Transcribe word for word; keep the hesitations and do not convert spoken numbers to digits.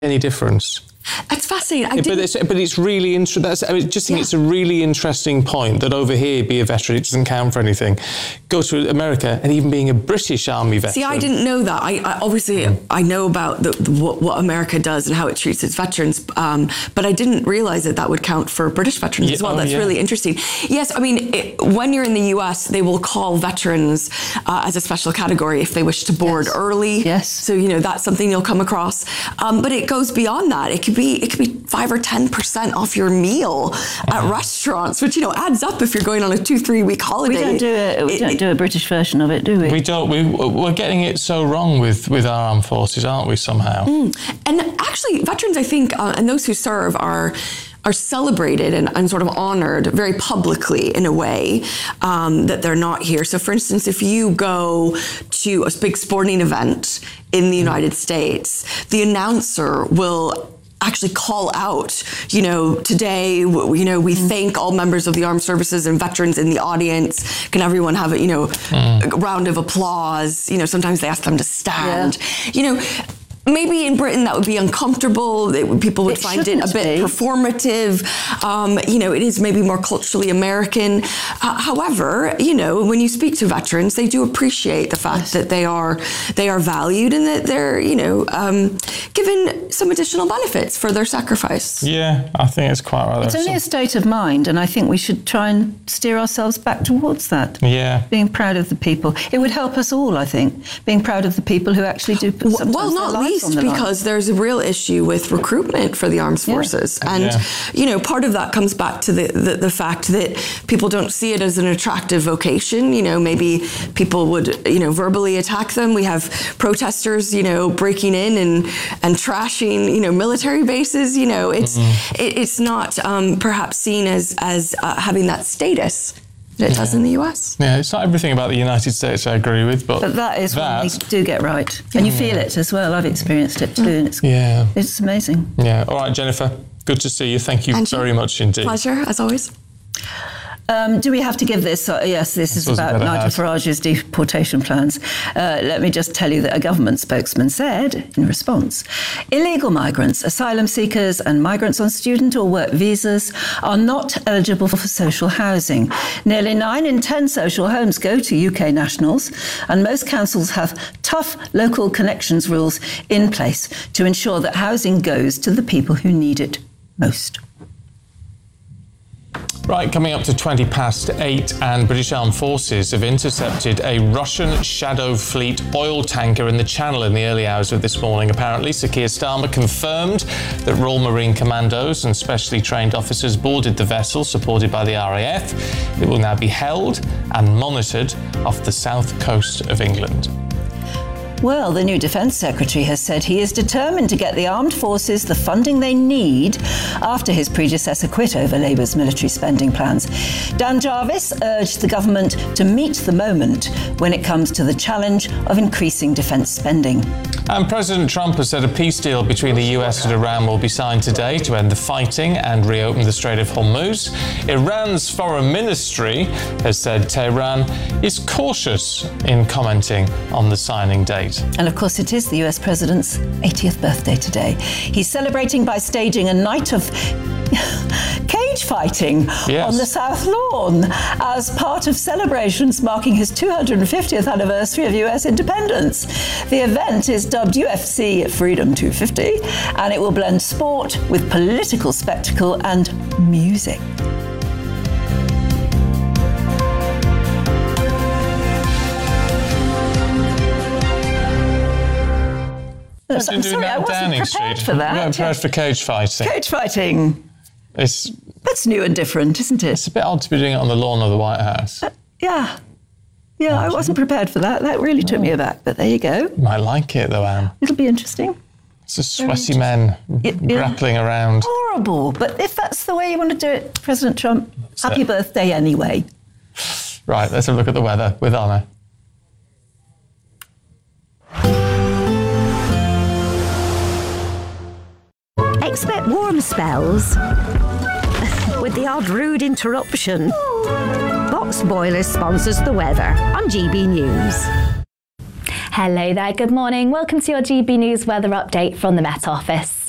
any difference? It's fascinating. I yeah, but, it's, but it's really interesting. I mean, just think yeah. it's a really interesting point that over here, be a veteran, it doesn't count for anything. Go to America, and even being a British Army veteran. See, I didn't know that. I, I obviously mm. I know about the, the, what, what America does and how it treats its veterans, um, but I didn't realize that that would count for British veterans yeah, as well. Oh, That's yeah. really interesting. Yes, I mean, it, when you're in the U S, they will call veterans uh, as a special category if they wish to board yes. early. Yes. So you know that's something you'll come across. Um, but it goes beyond that. It could be it could be five or ten percent off your meal at restaurants, which you know adds up if you're going on a two three week holiday. We don't do a we it, don't do a British version of it, do we? We don't. We we're getting it so wrong with with our armed forces, aren't we? Somehow. Mm. And actually, veterans, I think, uh, and those who serve are. are celebrated and, and sort of honored very publicly in a way um, that they're not here. So for instance, if you go to a big sporting event in the United States, the announcer will actually call out, you know, today, you know, we thank all members of the armed services and veterans in the audience. Can everyone have a, you know, mm. a round of applause? You know, sometimes they ask them to stand, yeah. you know, maybe in Britain that would be uncomfortable. It, people would it find it a bit be. performative. Um, you know, it is maybe more culturally American. Uh, however, you know, when you speak to veterans, they do appreciate the fact yes. that they are they are valued and that they're, you know, um, given some additional benefits for their sacrifice. Yeah, I think it's quite right. It's only a state of mind, and I think we should try and steer ourselves back towards that. Yeah. Being proud of the people. It would help us all, I think, being proud of the people who actually do put sometimes well, not their lives least because there's a real issue with recruitment for the armed forces. Yeah. And, yeah. you know, part of that comes back to the, the, the fact that people don't see it as an attractive vocation. You know, maybe people would, you know, verbally attack them. We have protesters, you know, breaking in and, and trashing, you know, military bases. You know, it's, mm-hmm. it, it's not um, perhaps seen as, as uh, having that status that it yeah. does in the U S. Yeah, it's not everything about the United States I agree with, but but that is that, what we do get right, and you feel it as well. I've experienced it too, and it's yeah, it's amazing. Yeah. All right, Jennifer. Good to see you. Thank you and very you. much indeed. Pleasure as always. Um, do we have to give this? Uh, yes, this is about Nigel Farage's deportation plans. Uh, let me just tell you that a government spokesman said, in response, illegal migrants, asylum seekers and migrants on student or work visas are not eligible for social housing. Nearly nine in ten social homes go to U K nationals, and most councils have tough local connections rules in place to ensure that housing goes to the people who need it most. Right, coming up to twenty past eight, and British Armed Forces have intercepted a Russian Shadow Fleet oil tanker in the Channel in the early hours of this morning, apparently. Sir Keir Starmer confirmed that Royal Marine Commandos and specially trained officers boarded the vessel, supported by the R A F. It will now be held and monitored off the south coast of England. Well, the new Defence Secretary has said he is determined to get the armed forces the funding they need after his predecessor quit over Labour's military spending plans. Dan Jarvis urged the government to meet the moment when it comes to the challenge of increasing defence spending. And President Trump has said a peace deal between the U S and Iran will be signed today to end the fighting and reopen the Strait of Hormuz. Iran's foreign ministry has said Tehran is cautious in commenting on the signing date. And of course, it is the U S president's eightieth birthday today. He's celebrating by staging a night of cage fighting yes. on the South Lawn as part of celebrations marking his two hundred fiftieth anniversary of U S independence. The event is dubbed U F C Freedom two fifty, and it will blend sport with political spectacle and music. I'm sorry, I wasn't prepared for that. You're prepared for cage fighting. Cage fighting. It's, That's new and different, isn't it? It's a bit odd to be doing it on the lawn of the White House. Uh, yeah. Yeah, I wasn't prepared for that. That really took me aback, but there you go. You might like it, though, Anne. It'll be interesting. It's just sweaty men it, grappling yeah. around. Horrible. But if that's the way you want to do it, President Trump, that's happy it. birthday anyway. Right, let's have a look at the weather with Anna. Expect warm spells with the odd rude interruption. Box Boilers sponsors the weather on G B News. Hello there, good morning. Welcome to your G B News weather update from the Met Office.